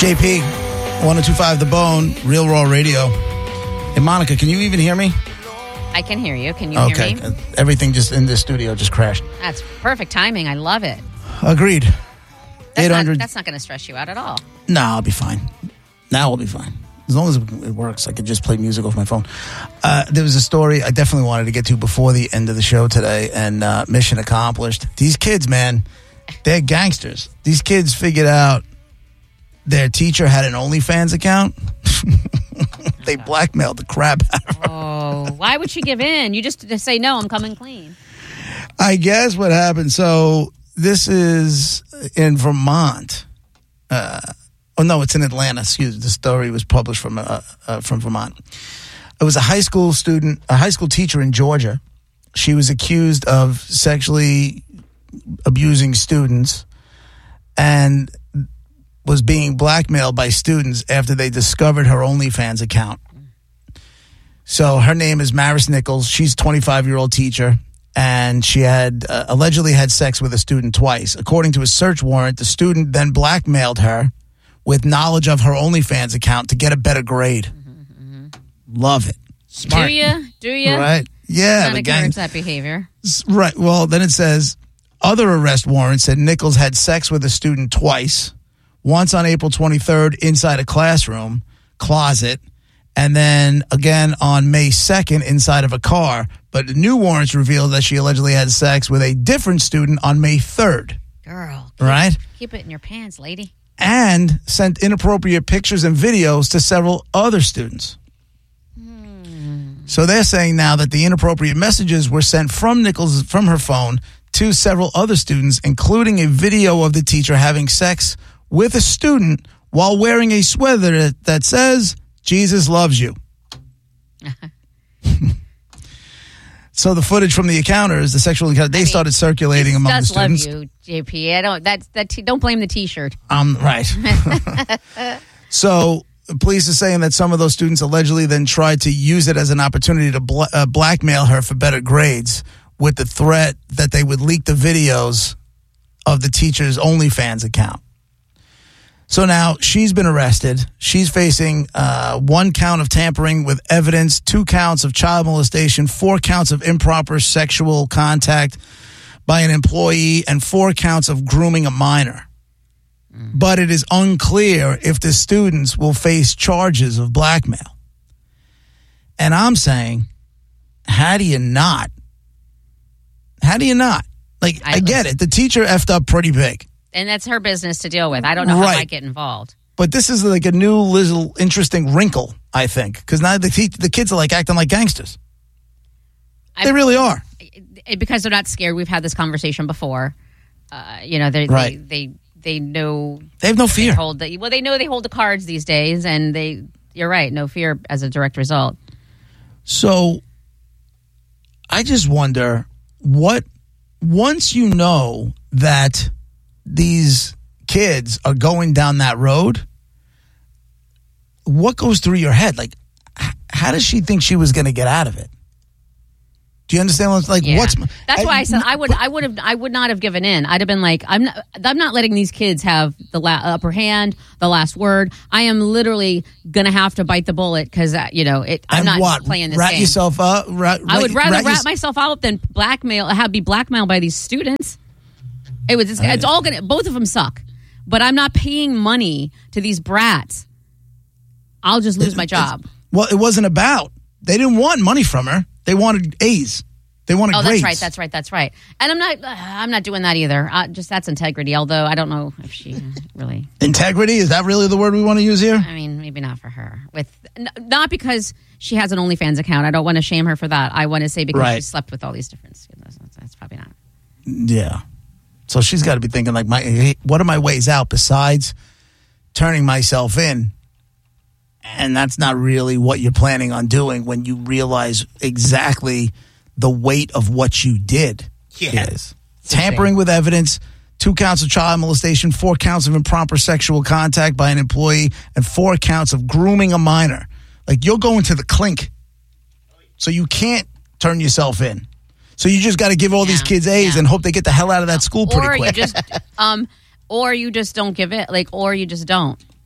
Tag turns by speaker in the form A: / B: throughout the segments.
A: JP, 102.5 The Bone, Real Raw Radio. Hey, Monica, can you even hear me?
B: I can hear you. Can you hear me?
A: Everything just in this studio just crashed.
B: That's perfect timing. I love it.
A: Agreed.
B: That's not going to stress you out at all.
A: No, I'll be fine. Now I'll be fine. As long as it works, I could just play music off my phone. There was a story I definitely wanted to get to before the end of the show today, and mission accomplished. These kids, man, they're gangsters. These kids figured out their teacher had an OnlyFans account. They blackmailed the crap out of her.
B: Oh, why would she give in? You just say, no, I'm coming clean.
A: I guess what happened, so this is in Vermont. No, it's in Atlanta. Excuse me. The story was published from Vermont. It was a high school teacher in Georgia. She was accused of sexually abusing students and was being blackmailed by students after they discovered her OnlyFans account. So her name is Maris Nichols. She's a 25-year-old teacher, and she had allegedly had sex with a student twice. According to a search warrant, the student then blackmailed her with knowledge of her OnlyFans account to get a better grade. Mm-hmm. Love it. Smart.
B: Do you?
A: Right. Yeah.
B: Not encourage that behavior.
A: Right. Well, then it says, other arrest warrants said Nichols had sex with a student twice. Once on April 23rd inside a classroom closet, and then again on May 2nd inside of a car. But the new warrants revealed that she allegedly had sex with a different student on May 3rd.
B: Girl. Keep it in your pants, lady.
A: And sent inappropriate pictures and videos to several other students. So they're saying now that the inappropriate messages were sent from Nichols from her phone to several other students, including a video of the teacher having sex with a student while wearing a sweater that says, Jesus loves you. So the footage from the encounters, the sexual encounter, they started circulating among the students.
B: Does love you, JP. Don't blame the T-shirt.
A: Right. So police are saying that some of those students allegedly then tried to use it as an opportunity to blackmail her for better grades with the threat that they would leak the videos of the teacher's OnlyFans account. So now she's been arrested. She's facing 1 count of tampering with evidence, 2 counts of child molestation, 4 counts of improper sexual contact by an employee, and 4 counts of grooming a minor. But it is unclear if the students will face charges of blackmail. And I'm saying, how do you not? Like, I get it. The teacher effed up pretty big.
B: And that's her business to deal with. I don't know how I get involved.
A: But this is like a new little interesting wrinkle, I think, because now the kids are like acting like gangsters. They really are.
B: Because they're not scared. We've had this conversation before. They know. They
A: have no fear.
B: They know they hold the cards these days, and you're right, no fear as a direct result.
A: So I just wonder once you know that these kids are going down that road, what goes through your head? Like, how does she think she was going to get out of it? Do you understand what it's like?
B: Yeah. That's why I said I would not have given in. I'd have been like, I'm not letting these kids have the upper hand, the last word. I am literally going to have to bite the bullet because I'm not playing this game.
A: Yourself up.
B: I would rather rat myself out than be blackmailed by these students. It's all gonna. Both of them suck, but I'm not paying money to these brats. I'll just lose my job.
A: Well, it wasn't about. They didn't want money from her. They wanted A's. They wanted grades.
B: That's right. And I'm not doing that either. That's integrity. Although I don't know if she really
A: integrity, is that really the word we want to use here?
B: I mean, maybe not for her. Not because she has an OnlyFans account. I don't want to shame her for that. I want to say because she slept with all these different students. That's probably not.
A: Yeah. So she's got to be thinking like, what are my ways out besides turning myself in? And that's not really what you're planning on doing when you realize exactly the weight of what you did.
C: Yeah.
A: Is. Tampering with evidence, 2 counts of child molestation, 4 counts of improper sexual contact by an employee, and 4 counts of grooming a minor. Like, you're going to the clink. So you can't turn yourself in. So you just got to give all these kids A's and hope they get the hell out of that school pretty quick.
B: Or you just don't give it, or you just don't.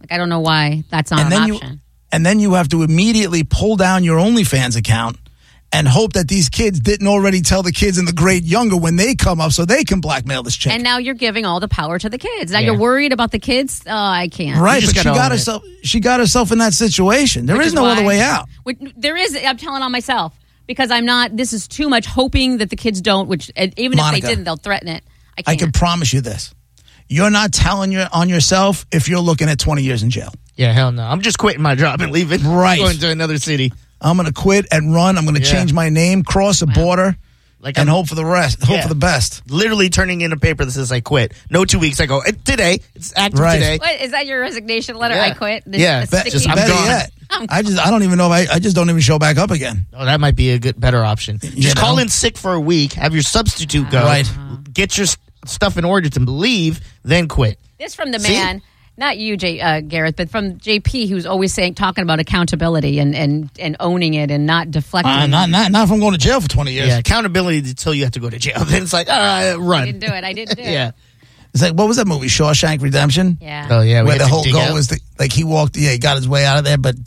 B: Like, I don't know why that's not an option.
A: And then you have to immediately pull down your OnlyFans account and hope that these kids didn't already tell the kids in the grade younger when they come up so they can blackmail this chick.
B: And now you're giving all the power to the kids. Now you're worried about the kids? Oh, I can't.
A: Right, but she got herself in that situation. There is no other way out.
B: There is. I'm telling on myself because I'm not. This is too much hoping that the kids don't, which even
A: Monica,
B: if they didn't, they'll threaten it. I
A: can promise you this. You're not telling on yourself if you're looking at 20 years in jail.
C: Yeah, hell no. I'm just quitting my job and leaving.
A: Right.
C: Going to another city.
A: I'm going to quit and run. I'm going to change my name, cross a border, and hope for the rest. Hope for the best.
C: Literally turning in a paper that says I quit. No 2 weeks. I go, today. It's active today.
B: What, is that your resignation letter?
C: Yeah.
B: I quit?
C: I'm gone.
A: Yet. I don't even know if I just don't even show back up again.
C: Oh, that might be a better option. Just call in sick for a week, have your substitute go, get your stuff in order to leave, then quit.
B: This from the man. Not you, Gareth, but from JP, who's always talking about accountability and owning it and not deflecting.
A: Not from going to jail for 20 years.
C: Yeah, accountability until you have to go to jail. Then it's like, run.
B: I didn't do it.
C: Yeah.
A: It's like, what was that movie, Shawshank Redemption?
B: Yeah.
C: Oh, yeah.
A: Where the whole goal was, he walked, he got his way out of there, but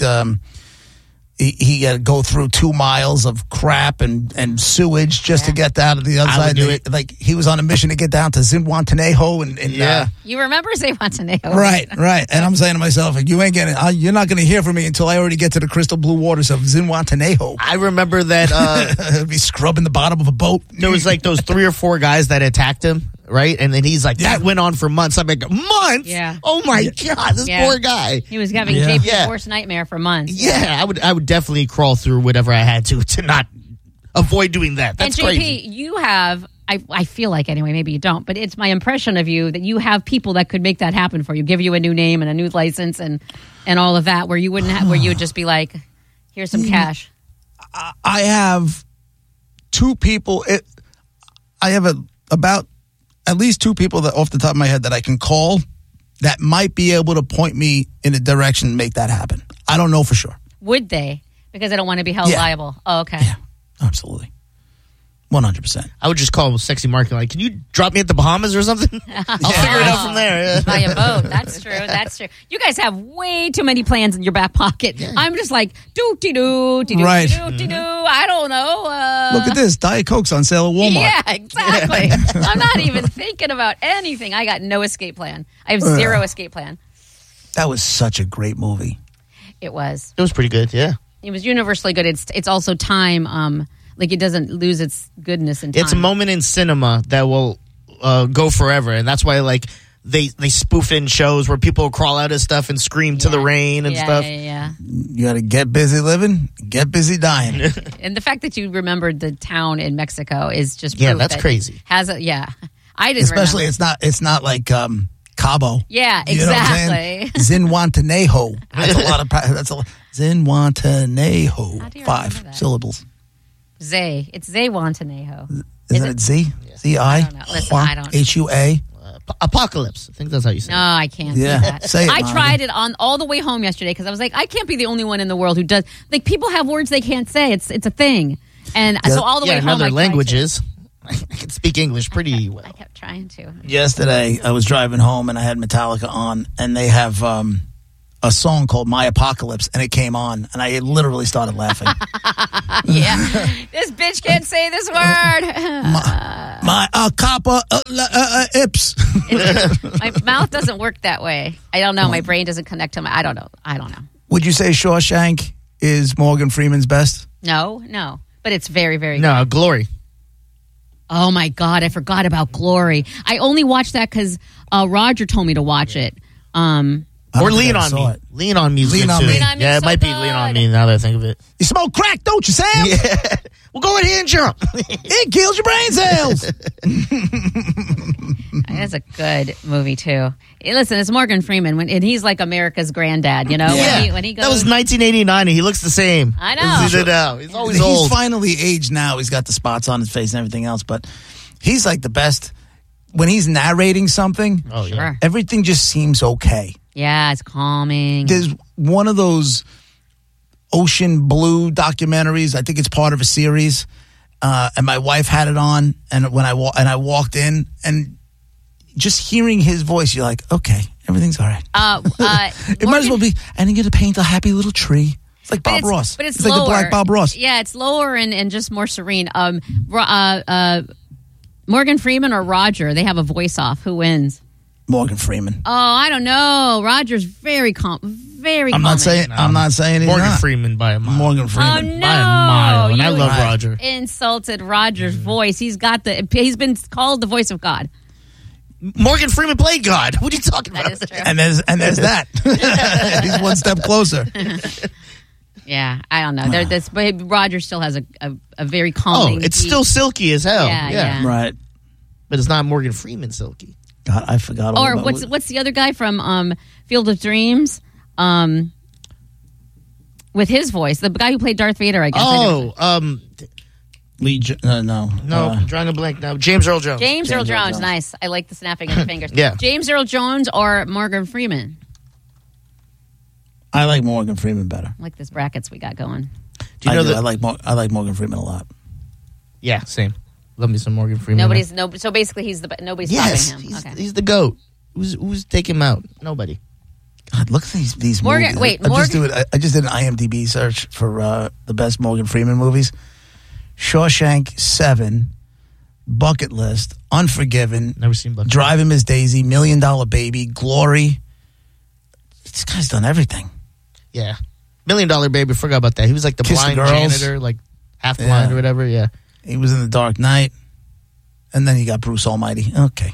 A: he had to go through 2 miles of crap and sewage just to get out of the other side. Like, he was on a mission to get down to Zihuatanejo.
B: You remember Zihuatanejo.
A: Right. And I'm saying to myself, you're not going to hear from me until I already get to the crystal blue waters of Zihuatanejo.
C: I remember that.
A: Be scrubbing the bottom of a boat.
C: There was like those 3 or 4 guys that attacked him. Right? And then he's like, that went on for months. I'm like, months?
B: Yeah.
C: Oh my God, this poor guy.
B: He was having JP's worst nightmare for months.
C: Yeah, I would definitely crawl through whatever I had to not avoid doing that. That's
B: and JP,
C: crazy.
B: You have, I feel like anyway, maybe you don't, but it's my impression of you that you have people that could make that happen for you, give you a new name and a new license and all of that, where you wouldn't have, where you would just be like, here's some cash.
A: I have 2 people. I have about at least 2 people that off the top of my head that I can call that might be able to point me in a direction and make that happen. I don't know for sure.
B: Would they? Because I don't want to be held liable. Oh, okay.
A: Yeah, absolutely. 100%.
C: I would just call Sexy Mark like, can you drop me at the Bahamas or something? I'll figure it out from there.
B: Buy a boat. That's true. You guys have way too many plans in your back pocket. Yeah. I'm just like, doo-dee-doo, dee-doo,
A: right.
B: dee-doo. I don't know.
A: Look at this. Diet Coke's on sale at Walmart.
B: Yeah, exactly. I'm not even thinking about anything. I got no escape plan. I have zero escape plan.
A: That was such a great movie.
B: It was.
C: It was pretty good, yeah.
B: It was universally good. It's also time, like it doesn't lose its goodness in time.
C: It's a moment in cinema that will go forever, and that's why like they spoof in shows where people crawl out of stuff and scream to the rain and stuff.
B: Yeah.
A: You got to get busy living, get busy dying.
B: And the fact that you remembered the town in Mexico is just
C: that's crazy.
B: I didn't.
A: Especially
B: remember.
A: It's not like Cabo.
B: Yeah, exactly.
A: You know what I'm saying? Zihuatanejo. That's a Zihuatanejo. 5 syllables.
B: It's Zihuatanejo.
A: Isn't it Z? Z-I?
B: I don't know. Listen, I don't know.
A: H-U-A?
C: Apocalypse. I think that's how you say it.
B: No, I can't do that.
A: Say it,
B: I
A: Monica.
B: tried it on all the way home yesterday because I was like, I can't be the only one in the world who does. Like, people have words they can't say. It's a thing. And so all the way
C: in
B: home,
C: other languages. I can speak English pretty well.
B: I kept trying to.
A: Yesterday, I was driving home and I had Metallica on, and they have a song called My Apocalypse, and it came on, and I literally started laughing.
B: Yeah. This bitch can't say this word.
A: My copper ips.
B: My mouth doesn't work that way. I don't know. My brain doesn't connect to my. I don't know.
A: Would you say Shawshank is Morgan Freeman's best?
B: No. But it's very, very good.
C: No, Glory.
B: Oh, my God. I forgot about Glory. I only watched that because Roger told me to watch it.
C: Or Lean on Me. Lean on Me.
A: Lean on Me.
C: Yeah, it might be Lean on Me now that I think of it.
A: You smoke crack, don't you, Sam?
C: Yeah. Well, go ahead and jump.
A: It kills your brain cells.
B: That's a good movie, too. Hey, listen, it's Morgan Freeman, and he's like America's granddad, you know?
C: Yeah.
B: When he goes,
C: that was 1989, and he looks the same.
B: I know.
C: He's always old.
A: He's finally aged now. He's got the spots on his face and everything else, but he's like the best. When he's narrating something, everything just seems okay.
B: Yeah, it's calming.
A: There's one of those Ocean Blue documentaries. I think it's part of a series. And my wife had it on, and when I walked in, and just hearing his voice, you're like, okay, Everything's all right. It might as well be. And you get to paint a happy little tree. It's like Bob Ross.
B: But it's
A: like
B: lower.
A: the Black Bob Ross.
B: Yeah, it's lower and just more serene. Morgan Freeman or Roger? They have a voice off. Who wins?
A: Morgan Freeman.
B: Oh, I don't know. Roger's very very.
A: I'm not saying he's
C: Morgan
A: not.
C: Freeman by a mile.
A: Morgan
B: Oh
A: Freeman.
B: no!
C: By a mile. And I love
A: Right.
C: Roger.
B: Insulted Roger's voice. He's been called the voice of God.
C: Morgan Freeman played God. What are you talking
B: That
C: about?
B: is true.
A: And there's that. He's one step closer.
B: Yeah, I don't know. But Roger still has a very calming.
C: It's
B: deep-
C: still silky as hell.
B: Yeah.
A: Right.
C: But it's not Morgan Freeman silky.
A: God, I forgot all
B: Or
A: about
B: what's the other guy from Field of Dreams? With his voice, the guy who played Darth Vader, I guess.
A: Lee. No.
C: Drawing a blank now. James Earl Jones.
B: James Earl
A: Earl
B: Jones.
A: Jones.
B: Nice. I like the snapping of the fingers.
C: Yeah.
B: James Earl Jones or Morgan Freeman.
A: I like Morgan Freeman better.
B: I like this brackets we got going.
C: Do you know that?
A: I like Morgan Freeman a lot.
C: Yeah, same. Love me some Morgan Freeman.
B: So basically, nobody's
C: Yes,
B: stopping him.
C: he's the GOAT. Who's taking him out? Nobody.
A: God, look at these
B: Morgan-
A: movies.
B: wait,
A: I just did an IMDb search for the best Morgan Freeman movies. Shawshank 7, Bucket List, Unforgiven,
C: Never seen Bucket.
A: Driving Miss Daisy, $1 Million Baby, Glory. This guy's done everything.
C: Yeah. $1 Million Baby. Forgot about that. He was like the
A: Kiss the
C: blind
A: Girls.
C: janitor, like half blind or whatever. Yeah.
A: He was in The Dark Knight. And then you got Bruce Almighty. Okay.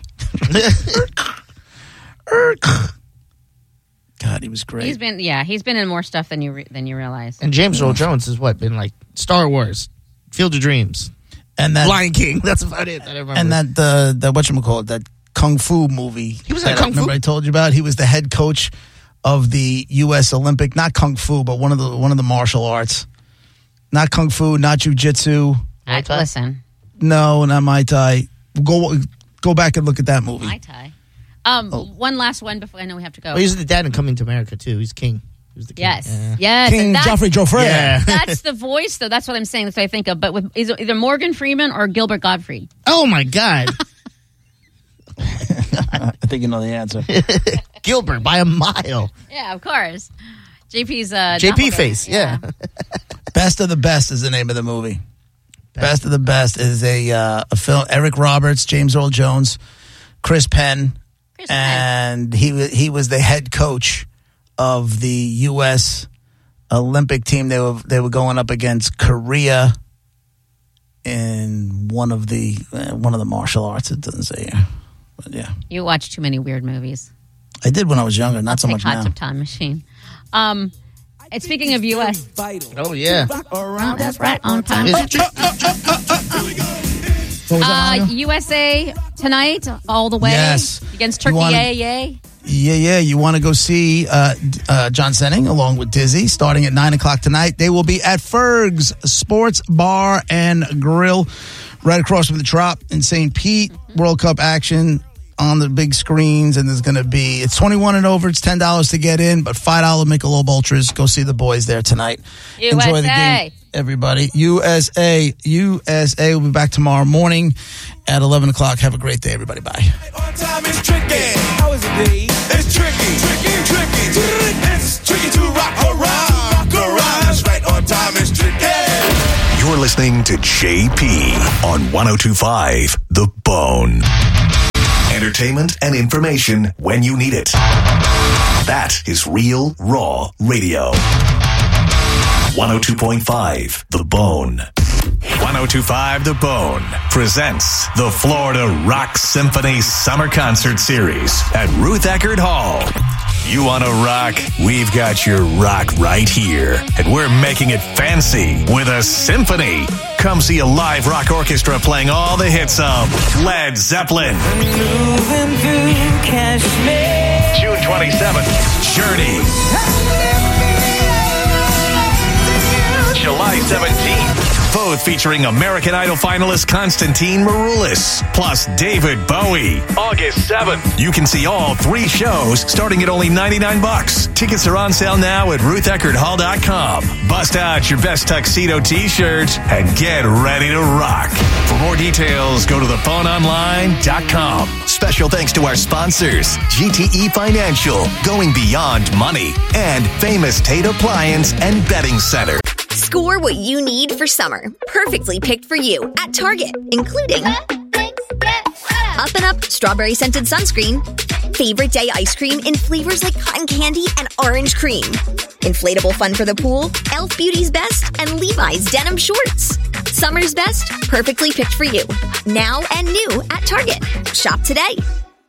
A: God, he was great.
B: He's been in more stuff than you realize.
C: And James Earl Jones has been like Star Wars, Field of Dreams,
A: and that
C: Lion King. That's about it. That I remember.
A: and that whatchamacallit, that Kung Fu movie.
C: He was in
A: that
C: Kung Fu?
A: Remember I told you about? He was the head coach of the U.S. Olympic, not Kung Fu, but one of the martial arts. Not Kung Fu, not Jiu-Jitsu.
B: Listen,
A: No, not Muay Thai. Go back and look at that movie.
B: Muay Thai. One last one before I know we have to go.
C: Well, he's the dad in Coming to America too. He's king. He was the king.
B: Yes,
C: Yeah.
A: King
B: and that's-
A: Joffrey Joffrey.
C: Yeah.
B: That's the voice, though. That's what I'm saying. That's what I think of. But with either Morgan Freeman or Gilbert Gottfried.
C: Oh my God.
A: I think you know the answer.
C: Gilbert by a mile.
B: Yeah, of course. JP's
C: JP face. Yeah.
A: Best of the Best is the name of the movie. Best of the Best is a film. Eric Roberts, James Earl Jones, Chris Penn, and he was the head coach of the U.S. Olympic team. They were going up against Korea in one of the martial arts. It doesn't say here, but yeah,
B: You watch too many weird movies.
A: I did when I was younger. Not so
B: Take
A: much
B: Hot
A: now.
B: Tub Time Machine. And speaking of U.S.,
C: Oh yeah.
B: that's right on time.
A: What was that, Mario?
B: USA tonight, all the way
A: Yes.
B: against
A: You
B: Turkey.
A: wanna-
B: Yay!
A: Yeah. You want to go see John Senning along with Dizzy starting at 9:00 tonight. They will be at Ferg's Sports Bar and Grill right across from the Trop in St. Pete. World Cup action on the big screens, and it's 21 and over. It's $10 to get in, but $5 Michelob Ultras. Go see the boys there tonight. Enjoy the game, everybody. USA will be back tomorrow morning at 11 o'clock. Have a great day, everybody. Bye.
D: On time is tricky. How is it, Dave? It's tricky. It's tricky to rock around. That's right, on time is tricky.
E: You're listening to JP on 102.5 The Bone. Entertainment and information when you need it. That is Real Raw Radio. 102.5 The Bone. 102.5 The Bone presents the Florida Rock Symphony Summer Concert Series at Ruth Eckerd Hall. You want to rock? We've got your rock right here. And we're making it fancy with a symphony. Come see a live rock orchestra playing all the hits of Led Zeppelin. June 27th, Journey. July 17th, both featuring American Idol finalist Constantine Maroulis, plus David Bowie. August 7th. You can see all 3 shows starting at only $99. Tickets are on sale now at RuthEckerdHall.com. Bust out your best tuxedo t-shirt and get ready to rock. For more details, go to thephoneonline.com. Special thanks to our sponsors, GTE Financial, going beyond money, and Famous Tate Appliance and Bedding Center.
F: Score what you need for summer. Perfectly picked for you at Target, including Up and Up strawberry scented sunscreen, favorite day ice cream in flavors like cotton candy and orange cream, inflatable fun for the pool, Elf Beauty's Best, and Levi's denim shorts. Summer's best, perfectly picked for you. Now and new at Target. Shop today.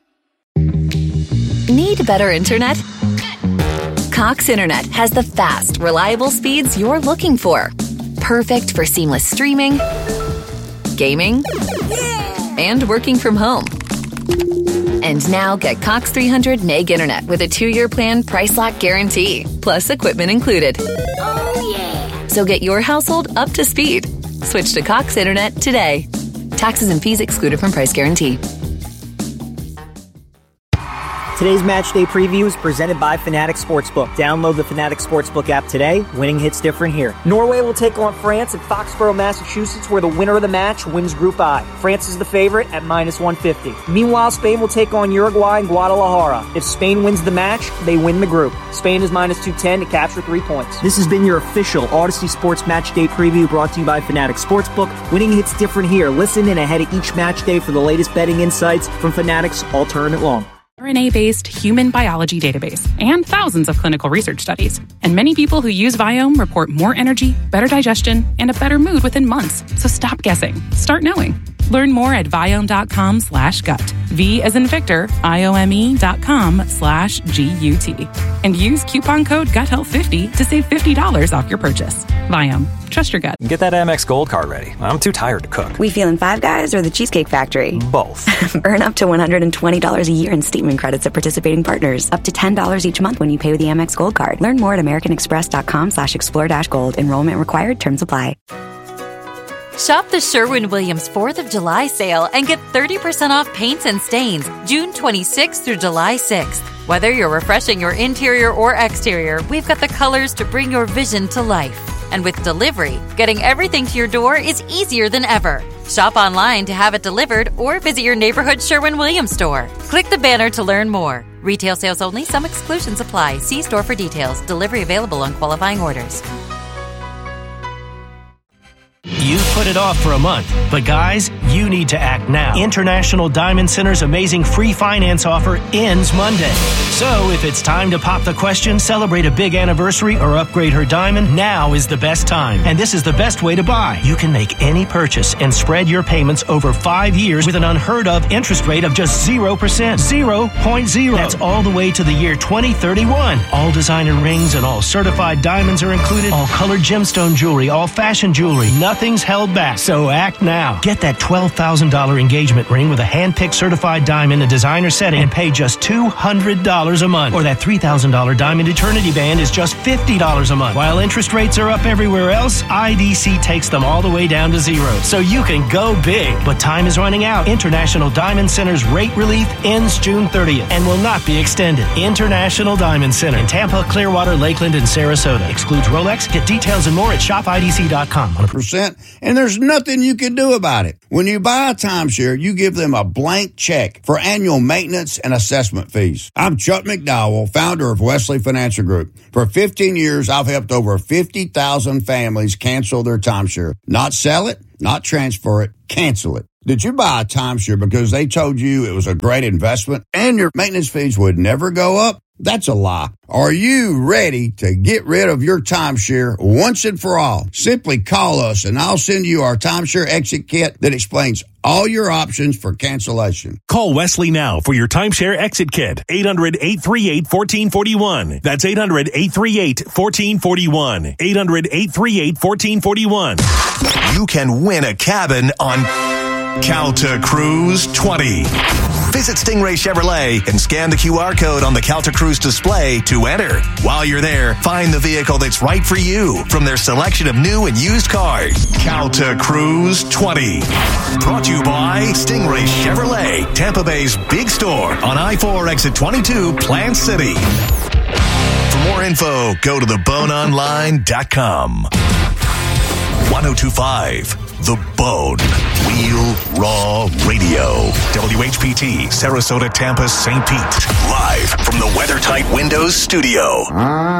G: Need better internet? Cox Internet has the fast, reliable speeds you're looking for. Perfect for seamless streaming, gaming, and working from home. And now get Cox 300 meg internet with a 2-year plan price lock guarantee, plus equipment included. Oh, yeah. So get your household up to speed. Switch to Cox Internet today. Taxes and fees excluded from price guarantee.
H: Today's match day preview is presented by Fanatics Sportsbook. Download the Fanatics Sportsbook app today. Winning hits different here. Norway will take on France at Foxborough, Massachusetts, where the winner of the match wins Group I. France is the favorite at -150. Meanwhile, Spain will take on Uruguay in Guadalajara. If Spain wins the match, they win the group. Spain is -210 to capture 3 points. This has been your official Odyssey Sports Match Day preview brought to you by Fanatics Sportsbook. Winning hits different here. Listen in ahead of each match day for the latest betting insights from Fanatics all tournament long.
I: RNA-based human biology database and thousands of clinical research studies. And many people who use Viome report more energy, better digestion, and a better mood within months. So stop guessing. Start knowing. Learn more at Viome.com/gut. V as in Victor, IOME.com/GUT. And use coupon code GUTHEALTH50 to save $50 off your purchase. Viome. Trust your gut.
J: Get that Amex Gold Card ready. I'm too tired to cook.
K: We feeling Five Guys or the Cheesecake Factory?
J: Both.
K: Earn up to $120 a year in statement credits at participating partners. Up to $10 each month when you pay with the Amex Gold Card. Learn more at americanexpress.com/explore-gold. Enrollment required. Terms apply.
L: Shop the Sherwin-Williams 4th of July sale and get 30% off paints and stains June 26th through July 6th. Whether you're refreshing your interior or exterior, we've got the colors to bring your vision to life. And with delivery, getting everything to your door is easier than ever. Shop online to have it delivered or visit your neighborhood Sherwin-Williams store. Click the banner to learn more. Retail sales only. Some exclusions apply. See store for details. Delivery available on qualifying orders.
M: You put it off for a month, but guys, you need to act now. International Diamond Center's amazing free finance offer ends Monday. So if it's time to pop the question, celebrate a big anniversary, or upgrade her diamond, now is the best time. And this is the best way to buy. You can make any purchase and spread your payments over 5 years with an unheard of interest rate of just 0%. 0.0. That's all the way to the year 2031. All designer rings and all certified diamonds are included. All colored gemstone jewelry, all fashion jewelry. Nothing's held back. So act now. Get that $12,000 engagement ring with a hand-picked certified diamond, a designer setting, and pay just $200 a month. Or that $3,000 diamond eternity band is just $50 a month. While interest rates are up everywhere else, IDC takes them all the way down to 0. So you can go big. But time is running out. International Diamond Center's rate relief ends June 30th and will not be extended. International Diamond Center in Tampa, Clearwater, Lakeland, and Sarasota. Excludes Rolex. Get details and more at shopidc.com.
N: 100%, and there's nothing you can do about it. When you buy a timeshare, you give them a blank check for annual maintenance and assessment fees. I'm Chuck McDowell, founder of Wesley Financial Group. For 15 years, I've helped over 50,000 families cancel their timeshare. Not sell it, not transfer it, cancel it. Did you buy a timeshare because they told you it was a great investment and your maintenance fees would never go up? That's a lie. Are you ready to get rid of your timeshare once and for all? Simply call us and I'll send you our timeshare exit kit that explains all your options for cancellation.
E: Call Wesley now for your timeshare exit kit. 800-838-1441. That's 800-838-1441. 800-838-1441. You can win a cabin on Calta Cruise 20. Visit Stingray Chevrolet and scan the QR code on the Calta Cruise display to enter. While you're there, find the vehicle that's right for you from their selection of new and used cars. Calta Cruise 20. Brought to you by Stingray Chevrolet, Tampa Bay's big store on I-4 exit 22, Plant City. For more info, go to theboneonline.com. 1025 The Bone. Wheel Raw Radio. WHPT, Sarasota, Tampa, St. Pete. Live from the WeatherTight Windows studio.